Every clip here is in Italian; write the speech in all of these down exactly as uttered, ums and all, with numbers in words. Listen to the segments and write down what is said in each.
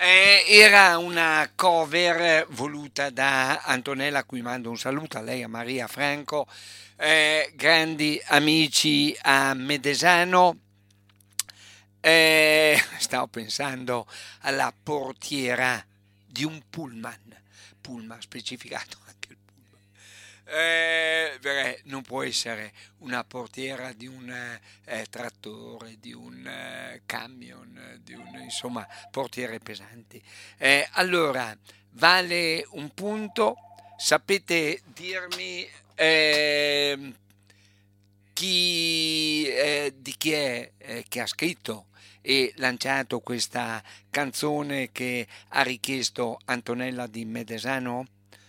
Eh, era una cover voluta da Antonella, a cui mando un saluto, a lei, a Maria Franco, eh, grandi amici a Medesano. Eh, stavo pensando alla portiera di un pullman, pullman specificato anche il pullman. Eh, beh, non può essere una portiera di un eh, trattore, di un eh, camion, eh, di un, insomma, portiere pesanti. Eh, allora, vale un punto. Sapete dirmi ehm, chi, eh, di chi è eh, che ha scritto e lanciato questa canzone che ha richiesto Antonella di Medesano?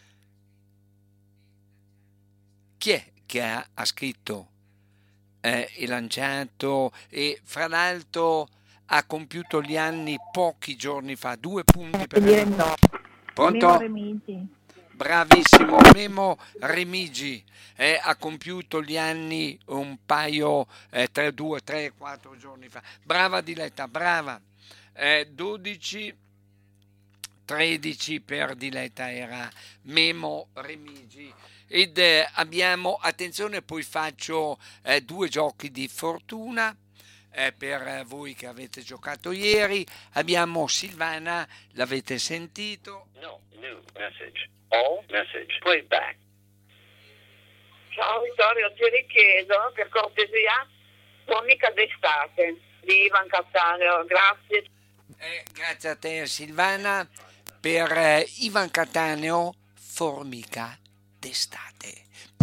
Chi è che ha, ha scritto eh, e lanciato e fra l'altro ha compiuto gli anni pochi giorni fa? Due punti E per dire Antonella. no. Memo Pronto? Remigi. Bravissimo, Memo Remigi eh, ha compiuto gli anni un paio, eh, tre, due, tre, quattro giorni fa. Brava Diletta, brava. Eh, dodici, tredici per Diletta era Memo Remigi. Ed eh, abbiamo, attenzione, poi faccio eh, due giochi di fortuna. eh, per eh, voi che avete giocato ieri abbiamo Silvana, l'avete sentito? No, new message. All message. Played back. Ciao Vittorio, ti richiedo per cortesia Monica d'estate di Ivan Cattaneo, grazie. Eh, grazie a te Silvana per eh, Ivan Cattaneo, Formica d'estate.